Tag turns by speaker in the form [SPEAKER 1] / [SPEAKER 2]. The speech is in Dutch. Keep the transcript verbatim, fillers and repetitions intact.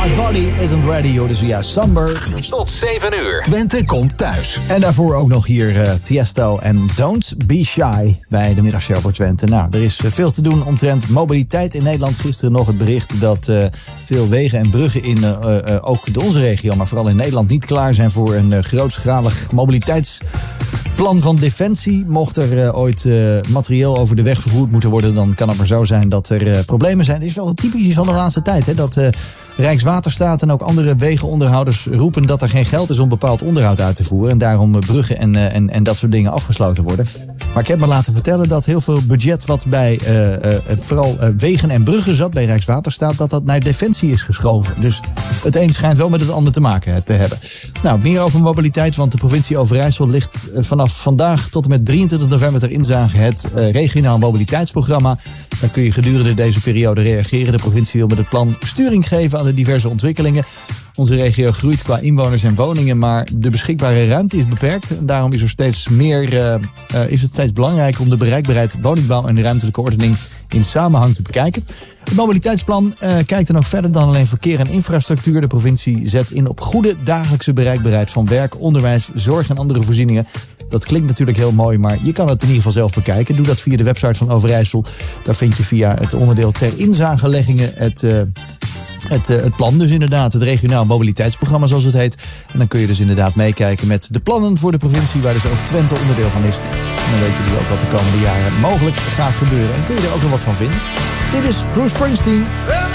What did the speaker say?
[SPEAKER 1] My Body Isn't Ready, hoor, dus via Somber.
[SPEAKER 2] Tot zeven uur. Twente komt thuis.
[SPEAKER 1] En daarvoor ook nog hier uh, Tiesto en Don't Be Shy bij de middagshow voor Twente. Nou, er is uh, veel te doen omtrent mobiliteit in Nederland. Gisteren nog het bericht dat uh, veel wegen en bruggen in uh, uh, ook de onze regio, maar vooral in Nederland, niet klaar zijn voor een uh, grootschalig mobiliteitsplan van Defensie. Mocht er uh, ooit uh, materieel over de weg vervoerd moeten worden, dan kan het maar zo zijn dat er uh, problemen zijn. Het is wel typisch van de laatste tijd, hè, dat uh, Rijkswaterstaat en ook andere wegenonderhouders roepen dat er geen geld is om bepaald onderhoud uit te voeren. En daarom uh, bruggen en, uh, en, en dat soort dingen afgesloten worden. Maar ik heb me laten vertellen dat heel veel budget wat bij uh, uh, vooral uh, wegen en bruggen zat bij Rijkswaterstaat, dat dat naar Defensie is geschoven. Dus het een schijnt wel met het ander te maken te hebben. Nou, meer over mobiliteit, want de provincie Overijssel ligt vanaf vandaag tot en met drieëntwintig november ter inzage het uh, regionaal mobiliteitsprogramma. Daar kun je gedurende deze periode reageren. De provincie wil met het plan sturing geven aan de diverse ontwikkelingen. Onze regio groeit qua inwoners en woningen, maar de beschikbare ruimte is beperkt. En daarom is, er steeds meer, uh, uh, is het steeds belangrijker om de bereikbaarheid, woningbouw en de ruimtelijke ordening in samenhang te bekijken. Het mobiliteitsplan uh, kijkt dan ook verder dan alleen verkeer en infrastructuur. De provincie zet in op goede dagelijkse bereikbaarheid van werk, onderwijs, zorg en andere voorzieningen. Dat klinkt natuurlijk heel mooi, maar je kan het in ieder geval zelf bekijken. Doe dat via de website van Overijssel. Daar vind je via het onderdeel ter inzageleggingen het... Uh, Het, uh, het plan dus inderdaad, het regionaal mobiliteitsprogramma zoals het heet. En dan kun je dus inderdaad meekijken met de plannen voor de provincie, waar dus ook Twente onderdeel van is. En dan weet je dus ook wat de komende jaren mogelijk gaat gebeuren. En kun je er ook nog wat van vinden. Dit is Bruce Springsteen.